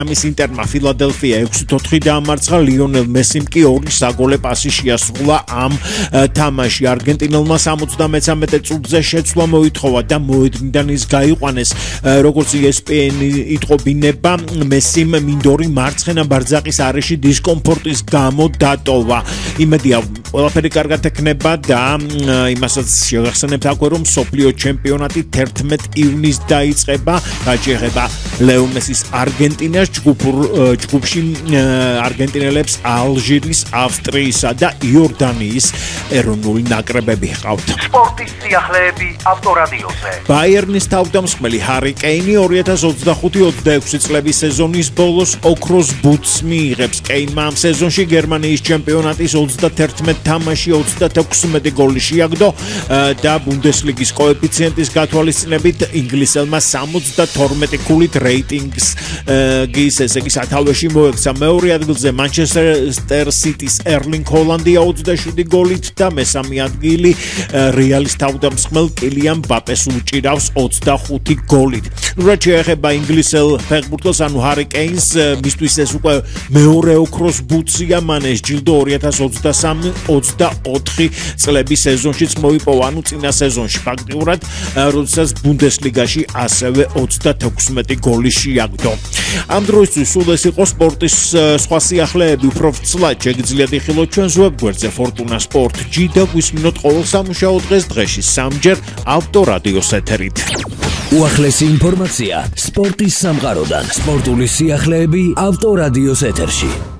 ამის ინტერმა ფილადელფია 6-4 დაამარცხა, ლიონელ მესიმ კი 2 საგოლე პასი შეასრულა ამ თამაში. არგენტინელმა 73 წუთზე შეცვლა მოითხოვა და მოედნიდან ის გაიყვანეს. როგორც ESPN იტყობინება, მესიმ მინდორი მარცხენა ბარძაყის არეში დისკომფორტის გამო დატოვა. იმედია ყველაფერი კარგად ექნება და იმასაც შეგახსენებთ აქვე, რომ მსოფლიო ჩემპიონატი 11 ივნისს დაიწყება. გაჭირება ლეო მესის არგენტინას ჯგუფში არგენტინელებს ალჟირის, ავსტრიისა და იორდანიის ეროვნული ნაკრებები ჰყავთ. სპორტის სიახლეები ავტორადიოზე. ბაიერნის თავდამსხმელი ჰარი კეინი 2025-26 წლების სეზონის ბოლოს ოქროს ბუთს მიიღებს. კეინმა ამ სეზონში გერმანიის ჩემპიონატის 31 თამაში 36 გოლი შეაგდო და ბუნდესლიგის კოეფიციენტის გათვალისწინებით ინგლისელმა 72 ქულით რეიტინგს გის ესე იგი სათავეში მოექცა. მეორე ადგილზე მანჩესტერ სიტის ერლინგ ჰოლანდი 27 გოლით და მესამე ადგილი რეალის თავდამსხმელ კილიან მბაპეს უჭირავს 25 გოლით. რაც შეეხება ინგლისელ ფეხბურთელს, ანუ ჰარი კეინს, მისთვის ეს უკვე მეორე ოქროს ბუთსია, მან ეს ჯილდო 2023-24 წლების სეზონშიც მოიპოვა, ანუ წინა სეზონში ფაქტიურად, როდესაც ბუნდესლიგაში ასევე 36 გოლი შეაგდო. ამ დროისთვის სულ ეს იყო სპორტის სხვა სიახლეები. უფრო ცლად შეგიძლიათ იხილოთ ჩვენს ვებგვერდზე Fortuna Sport G და გვისმინოთ ყოველ სამუშაო დღეს დღეში 3-ჯერ ავტორადიოს ეთერით. უახლესი ინფორმაცია სპორტის სამყაროდან. სპორტული სიახლეები ავტორადიოს ეთერში.